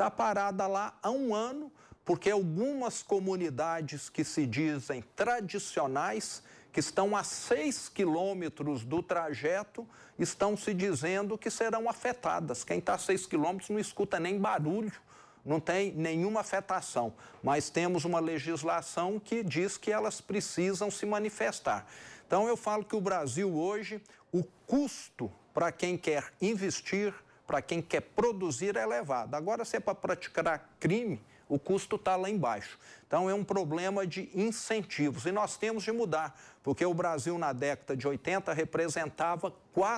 está parada lá há um ano, porque algumas comunidades que se dizem tradicionais, que estão a 6 quilômetros do trajeto, estão se dizendo que serão afetadas. Quem está a 6 quilômetros não escuta nem barulho, não tem nenhuma afetação, mas temos uma legislação que diz que elas precisam se manifestar. Então eu falo que o Brasil hoje, o custo para quem quer investir, para quem quer produzir é elevado. Agora, se é para praticar crime, o custo está lá embaixo. Então, é um problema de incentivos. E nós temos de mudar, porque o Brasil, na década de 80, representava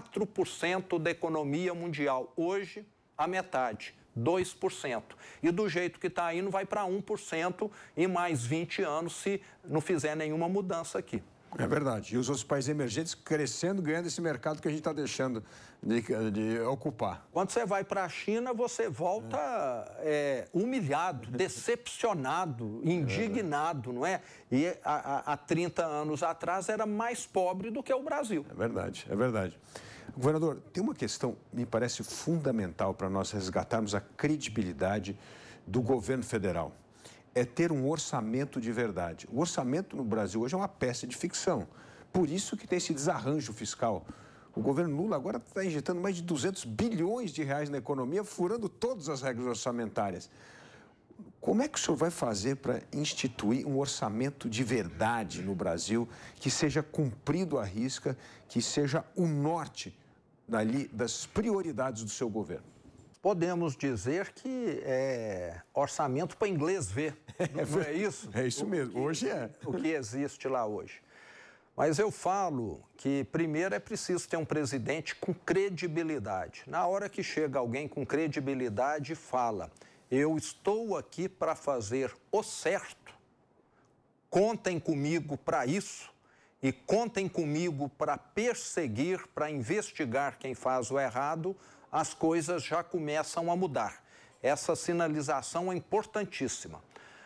4% da economia mundial. Hoje, a metade, 2%. E do jeito que está indo, vai para 1% em mais 20 anos, se não fizer nenhuma mudança aqui. É verdade. E os outros países emergentes crescendo, ganhando esse mercado que a gente está deixando de ocupar. Quando você vai para a China, você volta humilhado, decepcionado, indignado, não é? E há 30 anos atrás era mais pobre do que o Brasil. É verdade, é verdade. Governador, tem uma questão que me parece fundamental para nós resgatarmos a credibilidade do governo federal. É ter um orçamento de verdade. O orçamento no Brasil hoje é uma peça de ficção. Por isso que tem esse desarranjo fiscal. O governo Lula agora está injetando mais de 200 bilhões de reais na economia, furando todas as regras orçamentárias. Como é que o senhor vai fazer para instituir um orçamento de verdade no Brasil, que seja cumprido à risca, que seja o norte das prioridades do seu governo? Podemos dizer que é orçamento para inglês ver, não é isso? É isso mesmo, hoje é. O que existe lá hoje. Mas eu falo que primeiro é preciso ter um presidente com credibilidade. Na hora que chega alguém com credibilidade e fala, eu estou aqui para fazer o certo, contem comigo para isso e contem comigo para perseguir, para investigar quem faz o errado, as coisas já começam a mudar. Essa sinalização é importantíssima.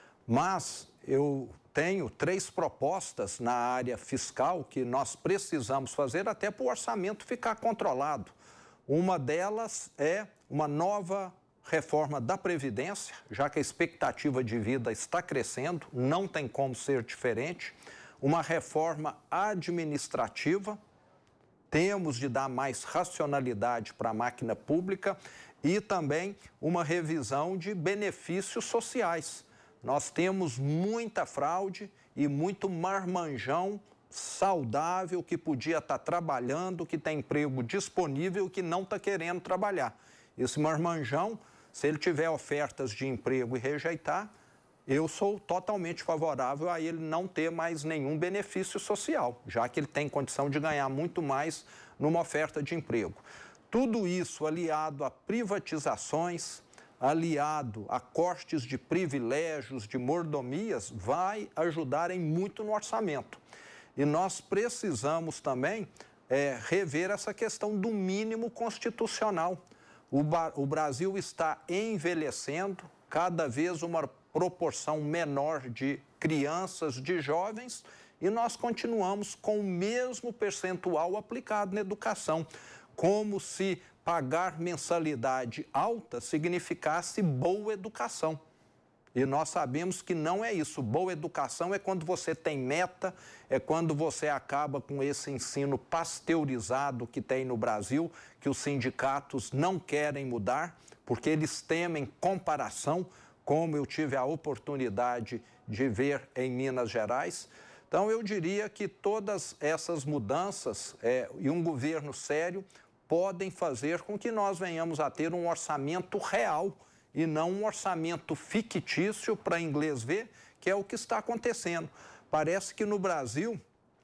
Mas eu tenho 3 propostas na área fiscal que nós precisamos fazer até para o orçamento ficar controlado. Uma delas é uma nova reforma da Previdência, já que a expectativa de vida está crescendo, não tem como ser diferente. Uma reforma administrativa. Temos de dar mais racionalidade para a máquina pública e também uma revisão de benefícios sociais. Nós temos muita fraude e muito marmanjão saudável que podia estar trabalhando, que tem emprego disponível e que não está querendo trabalhar. Esse marmanjão, se ele tiver ofertas de emprego e rejeitar, eu sou totalmente favorável a ele não ter mais nenhum benefício social, já que ele tem condição de ganhar muito mais numa oferta de emprego. Tudo isso aliado a privatizações, aliado a cortes de privilégios, de mordomias, vai ajudar em muito no orçamento. E nós precisamos também rever essa questão do mínimo constitucional. O Brasil está envelhecendo, cada vez uma proporção menor de crianças, de jovens, e nós continuamos com o mesmo percentual aplicado na educação, como se pagar mensalidade alta significasse boa educação. E nós sabemos que não é isso. Boa educação é quando você tem meta, é quando você acaba com esse ensino pasteurizado que tem no Brasil, que os sindicatos não querem mudar, porque eles temem comparação, como eu tive a oportunidade de ver em Minas Gerais. Então, eu diria que todas essas mudanças e um governo sério podem fazer com que nós venhamos a ter um orçamento real e não um orçamento fictício para inglês ver, que é o que está acontecendo. Parece que no Brasil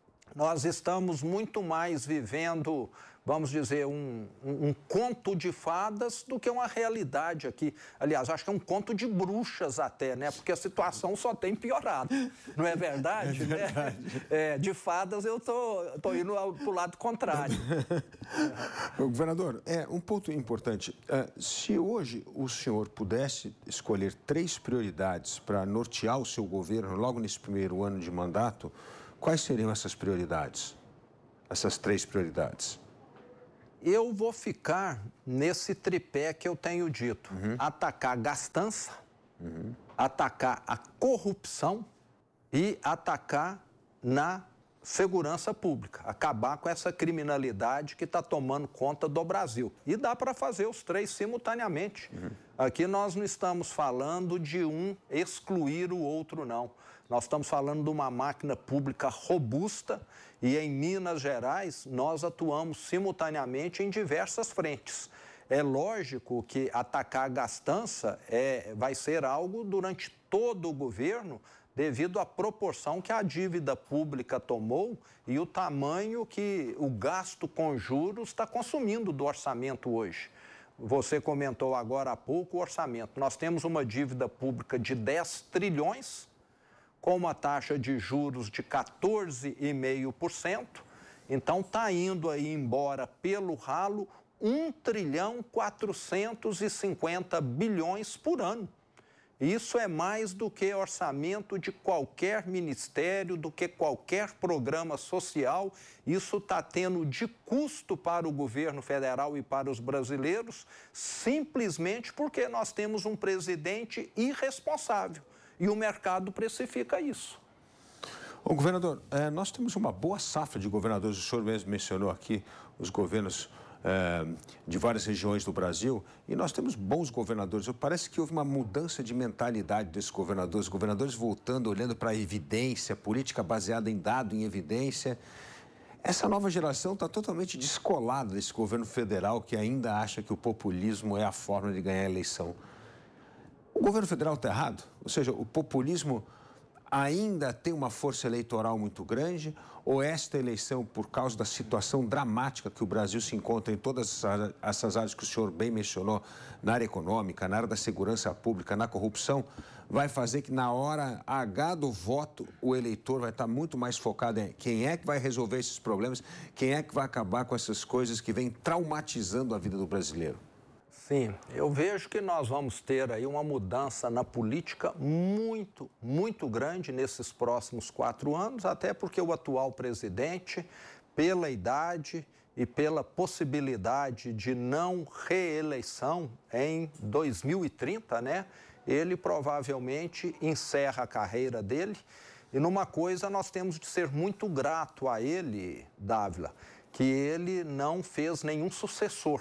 nós estamos muito mais vivendo, vamos dizer, um conto de fadas do que uma realidade aqui. Aliás, acho que é um conto de bruxas até, né? Porque a situação só tem piorado. Não é verdade? É verdade. Né? De fadas eu tô indo para o lado contrário. Governador, um ponto importante. Se hoje o senhor pudesse escolher 3 prioridades para nortear o seu governo logo nesse primeiro ano de mandato, quais seriam essas prioridades? Essas 3 prioridades? Eu vou ficar nesse tripé que eu tenho dito. Atacar a gastança, atacar a corrupção e atacar na segurança pública. Acabar com essa criminalidade que está tomando conta do Brasil. E dá para fazer os três simultaneamente. Aqui nós não estamos falando de um excluir o outro, não. Nós estamos falando de uma máquina pública robusta e em Minas Gerais nós atuamos simultaneamente em diversas frentes. É lógico que atacar a gastança vai ser algo durante todo o governo devido à proporção que a dívida pública tomou e o tamanho que o gasto com juros está consumindo do orçamento hoje. Você comentou agora há pouco o orçamento. Nós temos uma dívida pública de 10 trilhões, com uma taxa de juros de 14,5%. Então, está indo aí embora pelo ralo 1,450 bilhões por ano. Isso é mais do que orçamento de qualquer ministério, do que qualquer programa social. Isso está tendo de custo para o governo federal e para os brasileiros, simplesmente porque nós temos um presidente irresponsável. E o mercado precifica isso. Ô, governador, nós temos uma boa safra de governadores. O senhor mesmo mencionou aqui os governos de várias regiões do Brasil, e nós temos bons governadores. Parece que houve uma mudança de mentalidade desses governadores voltando, olhando para a evidência, política baseada em dado, em evidência. Essa nova geração está totalmente descolada desse governo federal que ainda acha que o populismo é a forma de ganhar a eleição. O governo federal está errado? Ou seja, o populismo ainda tem uma força eleitoral muito grande, ou esta eleição, por causa da situação dramática que o Brasil se encontra em todas essas áreas que o senhor bem mencionou, na área econômica, na área da segurança pública, na corrupção, vai fazer que na hora H do voto o eleitor vai estar muito mais focado em quem é que vai resolver esses problemas, quem é que vai acabar com essas coisas que vêm traumatizando a vida do brasileiro? Sim, eu vejo que nós vamos ter aí uma mudança na política muito, muito grande nesses próximos 4 anos, até porque o atual presidente, pela idade e pela possibilidade de não reeleição em 2030, né? Ele provavelmente encerra a carreira dele. E numa coisa nós temos de ser muito grato a ele, Dávila, que ele não fez nenhum sucessor.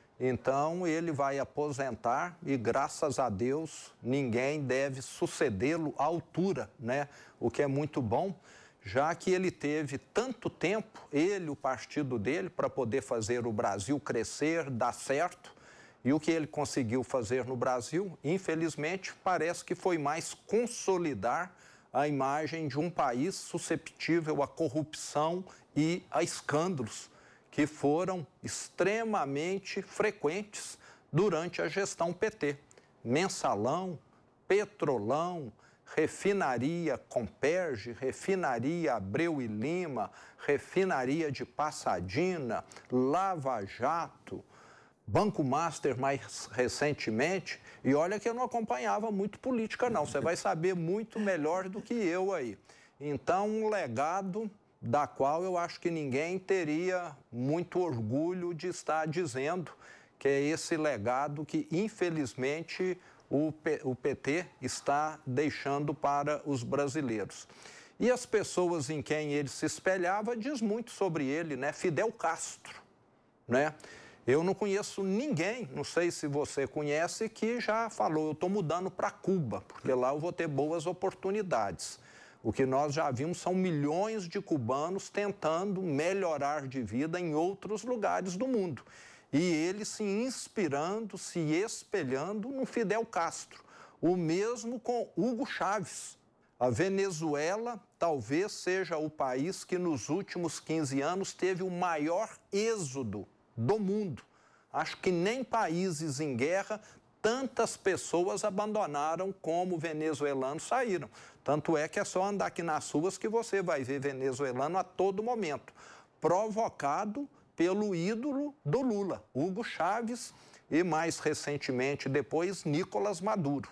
Então, ele vai aposentar e, graças a Deus, ninguém deve sucedê-lo à altura, né? O que é muito bom, já que ele teve tanto tempo, ele, o partido dele, para poder fazer o Brasil crescer, dar certo. E o que ele conseguiu fazer no Brasil, infelizmente, parece que foi mais consolidar a imagem de um país susceptível à corrupção e a escândalos, que foram extremamente frequentes durante a gestão PT. Mensalão, Petrolão, Refinaria Comperge, Refinaria Abreu e Lima, Refinaria de Passadina, Lava Jato, Banco Master mais recentemente. E olha que eu não acompanhava muito política, não. Você vai saber muito melhor do que eu aí. Então, um legado da qual eu acho que ninguém teria muito orgulho de estar dizendo, que é esse legado que, infelizmente, o PT está deixando para os brasileiros. E as pessoas em quem ele se espelhava diz muito sobre ele, né? Fidel Castro, né? Eu não conheço ninguém, não sei se você conhece, que já falou, eu estou mudando para Cuba, porque lá eu vou ter boas oportunidades. O que nós já vimos são milhões de cubanos tentando melhorar de vida em outros lugares do mundo. E ele se inspirando, se espelhando no Fidel Castro. O mesmo com Hugo Chávez. A Venezuela talvez seja o país que nos últimos 15 anos teve o maior êxodo do mundo. Acho que nem países em guerra tantas pessoas abandonaram como venezuelanos saíram. Tanto é que é só andar aqui nas ruas que você vai ver venezuelano a todo momento, provocado pelo ídolo do Lula, Hugo Chávez, e mais recentemente depois Nicolás Maduro.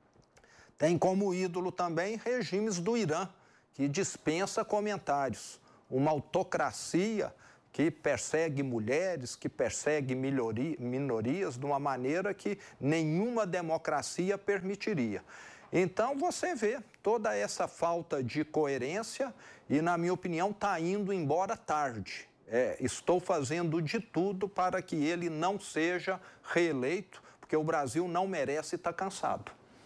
Tem como ídolo também regimes do Irã, que dispensa comentários. Uma autocracia que persegue mulheres, que persegue minorias de uma maneira que nenhuma democracia permitiria. Então, você vê toda essa falta de coerência e, na minha opinião, está indo embora tarde. Estou fazendo de tudo para que ele não seja reeleito, porque o Brasil não merece estar cansado.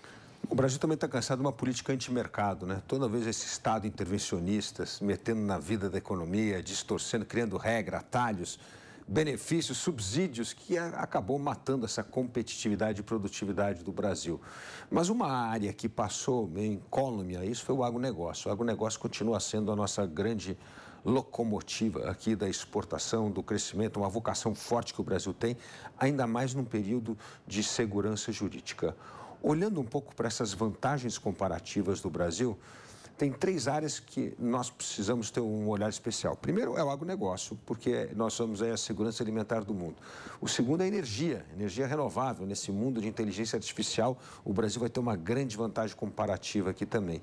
O Brasil também está cansado de uma política antimercado, né? Toda vez esse Estado intervencionista se metendo na vida da economia, distorcendo, criando regras, atalhos, benefícios, subsídios, que acabou matando essa competitividade e produtividade do Brasil. Mas uma área que passou incólume a isso foi o agronegócio. O agronegócio continua sendo a nossa grande locomotiva aqui da exportação, do crescimento, uma vocação forte que o Brasil tem, ainda mais num período de segurança jurídica. Olhando um pouco para essas vantagens comparativas do Brasil, tem 3 áreas que nós precisamos ter um olhar especial. Primeiro é o agronegócio, porque nós somos a segurança alimentar do mundo. O segundo é a energia renovável. Nesse mundo de inteligência artificial, o Brasil vai ter uma grande vantagem comparativa aqui também.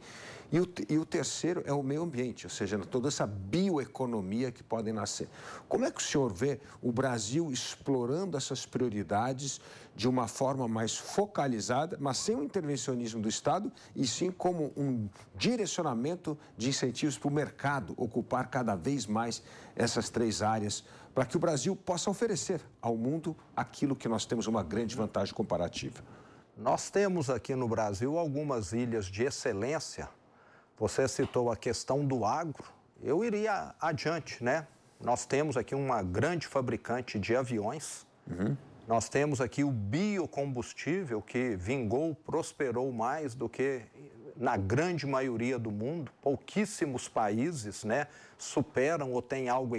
E o terceiro é o meio ambiente, ou seja, toda essa bioeconomia que pode nascer. Como é que o senhor vê o Brasil explorando essas prioridades de uma forma mais focalizada, mas sem o intervencionismo do Estado, e sim como um direcionamento de incentivos para o mercado ocupar cada vez mais essas 3 áreas, para que o Brasil possa oferecer ao mundo aquilo que nós temos uma grande vantagem comparativa? Nós temos aqui no Brasil algumas ilhas de excelência. Você citou a questão do agro, eu iria adiante, né? Nós temos aqui uma grande fabricante de aviões, nós temos aqui o biocombustível que vingou, prosperou mais do que na grande maioria do mundo. Pouquíssimos países, né, superam ou têm algo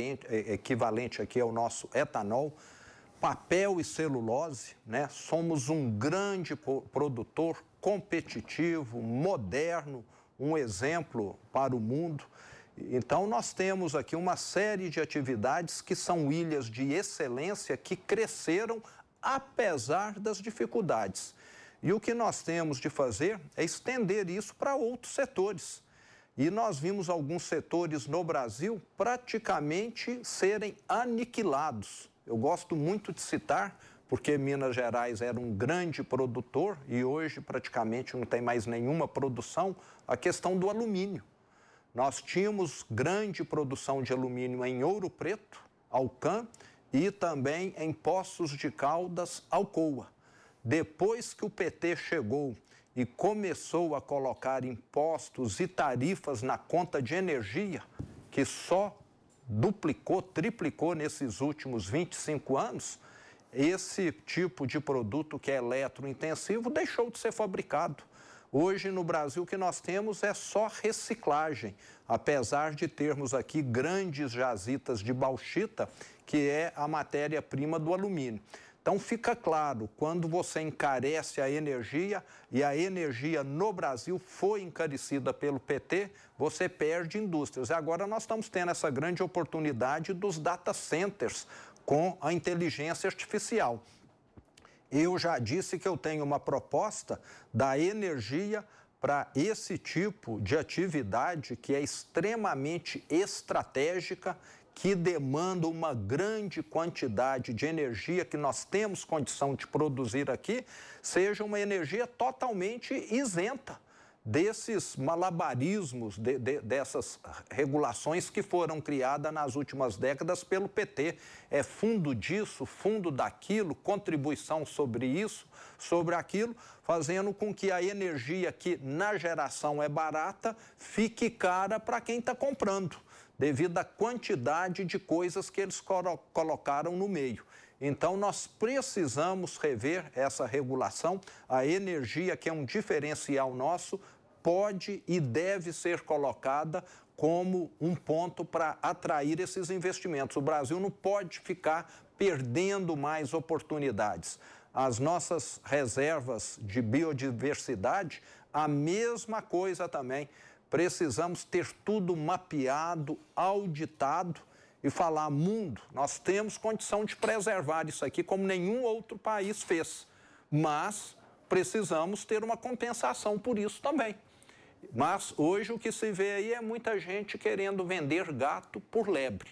equivalente aqui ao nosso etanol. Papel e celulose, né? Somos um grande produtor competitivo, moderno, um exemplo para o mundo. Então, nós temos aqui uma série de atividades que são ilhas de excelência que cresceram apesar das dificuldades. E o que nós temos de fazer é estender isso para outros setores. E nós vimos alguns setores no Brasil praticamente serem aniquilados. Eu gosto muito de citar, porque Minas Gerais era um grande produtor e hoje praticamente não tem mais nenhuma produção, a questão do alumínio. Nós tínhamos grande produção de alumínio em Ouro Preto, Alcã, e também em Poços de Caldas, Alcoa. Depois que o PT chegou e começou a colocar impostos e tarifas na conta de energia, que só duplicou, triplicou nesses últimos 25 anos, esse tipo de produto que é eletrointensivo deixou de ser fabricado. Hoje, no Brasil, o que nós temos é só reciclagem, apesar de termos aqui grandes jazitas de bauxita, que é a matéria-prima do alumínio. Então, fica claro, quando você encarece a energia, e a energia no Brasil foi encarecida pelo PT, você perde indústrias. E agora nós estamos tendo essa grande oportunidade dos data centers com a inteligência artificial. Eu já disse que eu tenho uma proposta da energia para esse tipo de atividade que é extremamente estratégica, que demanda uma grande quantidade de energia que nós temos condição de produzir aqui, seja uma energia totalmente isenta desses malabarismos, dessas regulações que foram criadas nas últimas décadas pelo PT. É fundo disso, fundo daquilo, contribuição sobre isso, sobre aquilo, fazendo com que a energia que na geração é barata fique cara para quem está comprando, devido à quantidade de coisas que eles colocaram no meio. Então, nós precisamos rever essa regulação. A energia, que é um diferencial nosso, pode e deve ser colocada como um ponto para atrair esses investimentos. O Brasil não pode ficar perdendo mais oportunidades. As nossas reservas de biodiversidade, a mesma coisa também. Precisamos ter tudo mapeado, auditado e falar, mundo, nós temos condição de preservar isso aqui como nenhum outro país fez, mas precisamos ter uma compensação por isso também. Mas hoje o que se vê aí é muita gente querendo vender gato por lebre.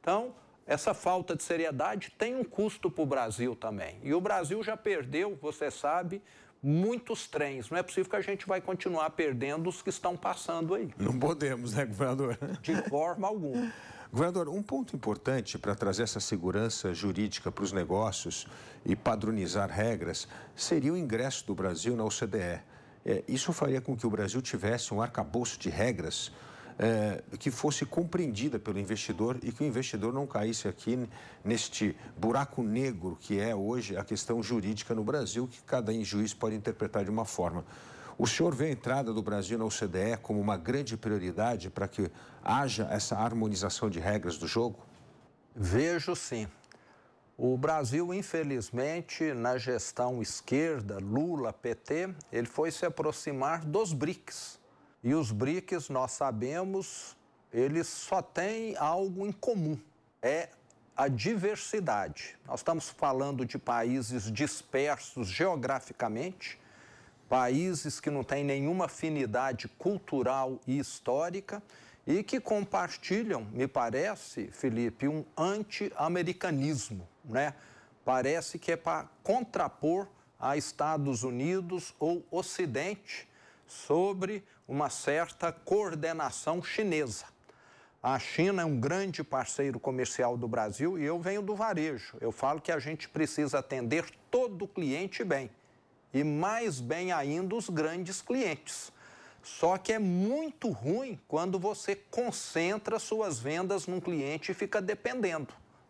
Então, essa falta de seriedade tem um custo para o Brasil também. E o Brasil já perdeu, você sabe, muitos trens. Não é possível que a gente vai continuar perdendo os que estão passando aí. Não podemos, né, governador? De forma alguma. Governador, um ponto importante para trazer essa segurança jurídica para os negócios e padronizar regras seria o ingresso do Brasil na OCDE. Isso faria com que o Brasil tivesse um arcabouço de regras que fosse compreendida pelo investidor e que o investidor não caísse aqui neste buraco negro que é hoje a questão jurídica no Brasil, que cada juiz pode interpretar de uma forma. O senhor vê a entrada do Brasil na OCDE como uma grande prioridade para que haja essa harmonização de regras do jogo? Vejo sim. O Brasil, infelizmente, na gestão esquerda, Lula, PT, ele foi se aproximar dos BRICS. E os BRICS, nós sabemos, eles só têm algo em comum, é a diversidade. Nós estamos falando de países dispersos geograficamente, países que não têm nenhuma afinidade cultural e histórica e que compartilham, me parece, Felipe, um anti-americanismo, né? Parece que é para contrapor a Estados Unidos ou Ocidente sobre uma certa coordenação chinesa. A China é um grande parceiro comercial do Brasil e eu venho do varejo. Eu falo que a gente precisa atender todo o cliente bem e mais bem ainda os grandes clientes. Só que é muito ruim quando você concentra suas vendas num cliente e fica dependendo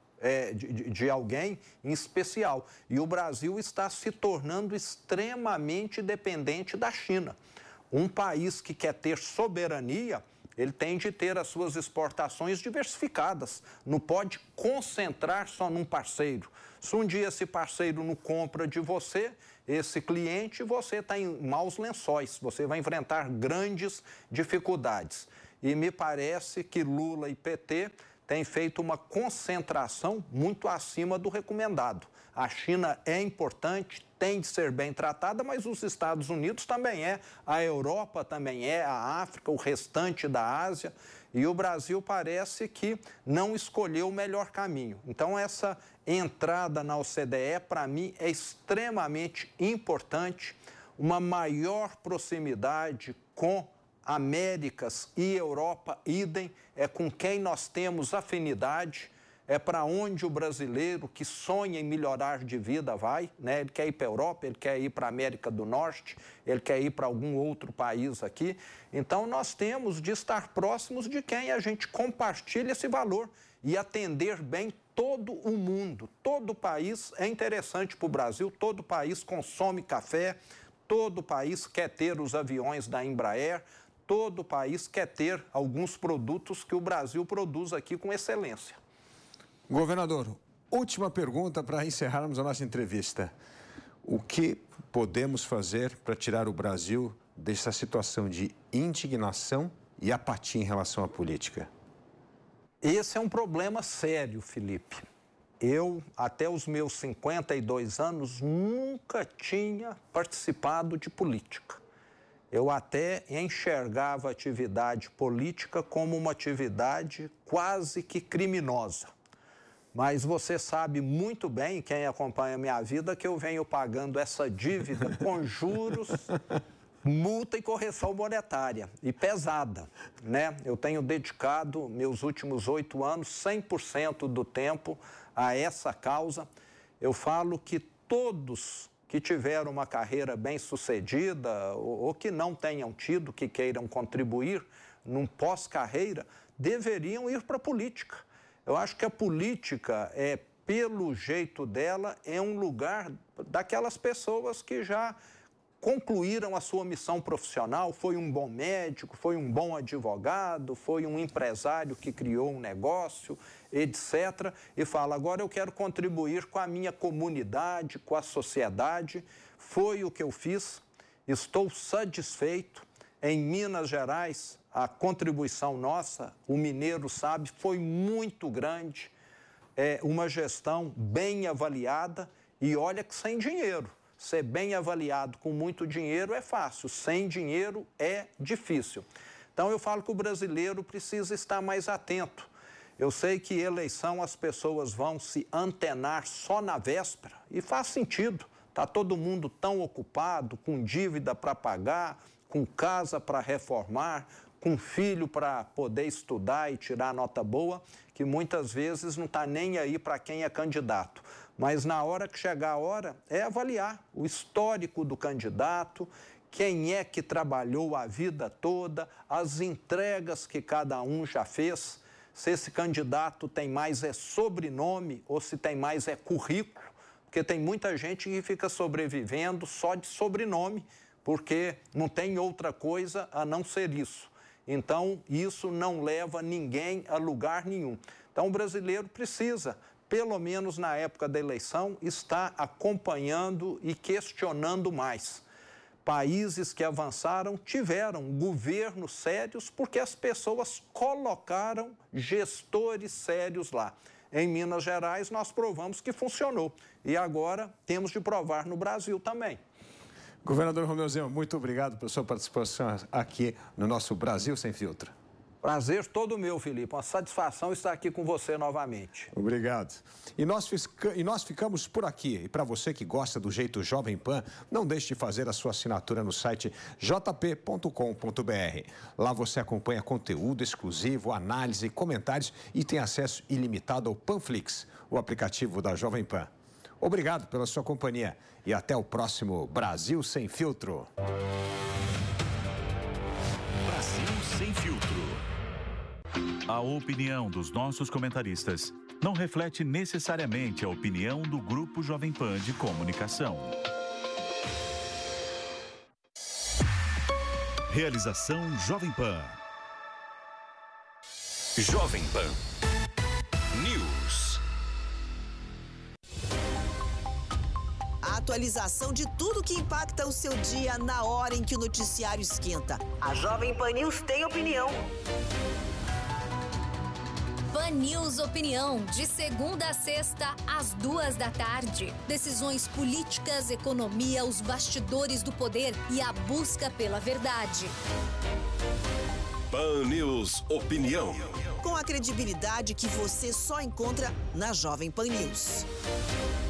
de alguém em especial. E o Brasil está se tornando extremamente dependente da China. Um país que quer ter soberania, ele tem de ter as suas exportações diversificadas. Não pode concentrar só num parceiro. Se um dia esse parceiro não compra de você, esse cliente, você está em maus lençóis. Você vai enfrentar grandes dificuldades. E me parece que Lula e PT têm feito uma concentração muito acima do recomendado. A China é importante, tem de ser bem tratada, mas os Estados Unidos também a Europa também a África, o restante da Ásia. E o Brasil parece que não escolheu o melhor caminho. Então, essa entrada na OCDE, para mim, é extremamente importante, uma maior proximidade com Américas e Europa, idem, é com quem nós temos afinidade, é para onde o brasileiro que sonha em melhorar de vida vai, né? Ele quer ir para a Europa, ele quer ir para a América do Norte, ele quer ir para algum outro país aqui. Então, nós temos de estar próximos de quem a gente compartilha esse valor e atender bem todo o mundo. Todo país é interessante para o Brasil, todo país consome café, todo país quer ter os aviões da Embraer, todo país quer ter alguns produtos que o Brasil produz aqui com excelência. Governador, última pergunta para encerrarmos a nossa entrevista. O que podemos fazer para tirar o Brasil dessa situação de indignação e apatia em relação à política? Esse é um problema sério, Felipe. Eu, até os meus 52 anos, nunca tinha participado de política. Eu até enxergava a atividade política como uma atividade quase que criminosa. Mas você sabe muito bem, quem acompanha a minha vida, que eu venho pagando essa dívida com juros, multa e correção monetária, e pesada, né? Eu tenho dedicado meus últimos 8 anos, 100% do tempo a essa causa. Eu falo que todos que tiveram uma carreira bem-sucedida ou que não tenham tido, que queiram contribuir num pós-carreira, deveriam ir para a política. Eu acho que a política, pelo jeito dela, é um lugar daquelas pessoas que já concluíram a sua missão profissional, foi um bom médico, foi um bom advogado, foi um empresário que criou um negócio, etc. E fala, agora eu quero contribuir com a minha comunidade, com a sociedade. Foi o que eu fiz, estou satisfeito. Em Minas Gerais, a contribuição nossa, o mineiro sabe, foi muito grande, uma gestão bem avaliada e olha que sem dinheiro. Ser bem avaliado com muito dinheiro é fácil, sem dinheiro é difícil. Então eu falo que o brasileiro precisa estar mais atento. Eu sei que eleição as pessoas vão se antenar só na véspera e faz sentido. Está todo mundo tão ocupado, com dívida para pagar, com casa para reformar, com filho para poder estudar e tirar nota boa, que muitas vezes não está nem aí para quem é candidato. Mas na hora que chegar a hora, é avaliar o histórico do candidato, quem é que trabalhou a vida toda, as entregas que cada um já fez, se esse candidato tem mais sobrenome ou se tem mais currículo, porque tem muita gente que fica sobrevivendo só de sobrenome, porque não tem outra coisa a não ser isso. Então, isso não leva ninguém a lugar nenhum. Então, o brasileiro precisa, pelo menos na época da eleição, estar acompanhando e questionando mais. Países que avançaram tiveram governos sérios porque as pessoas colocaram gestores sérios lá. Em Minas Gerais, nós provamos que funcionou. E agora temos de provar no Brasil também. Governador Romeu Zema, muito obrigado pela sua participação aqui no nosso Brasil Sem Filtro. Prazer todo meu, Felipe. Uma satisfação estar aqui com você novamente. Obrigado. E nós ficamos por aqui. E para você que gosta do jeito Jovem Pan, não deixe de fazer a sua assinatura no site jp.com.br. Lá você acompanha conteúdo exclusivo, análise, comentários e tem acesso ilimitado ao Panflix, o aplicativo da Jovem Pan. Obrigado pela sua companhia e até o próximo Brasil Sem Filtro. Brasil Sem Filtro. A opinião dos nossos comentaristas não reflete necessariamente a opinião do Grupo Jovem Pan de Comunicação. Realização Jovem Pan. Jovem Pan News. A atualização de tudo que impacta o seu dia na hora em que o noticiário esquenta. A Jovem Pan News tem opinião. Pan News Opinião, de segunda a sexta, às 14h. Decisões políticas, economia, os bastidores do poder e a busca pela verdade. Pan News Opinião. Com a credibilidade que você só encontra na Jovem Pan News.